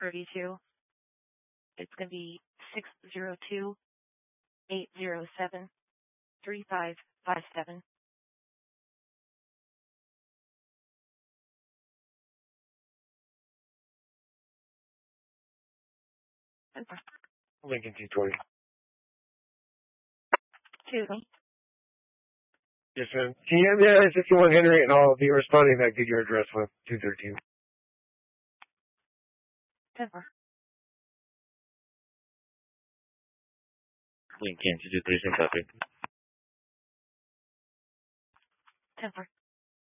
32. It's going to be 602-807-3557. Lincoln 220. Excuse me. Yes, ma'am. Can you have me at 51 Henry, and I'll be responding back to your address with 213. 10-4. Lincoln 223, copy. 10-4.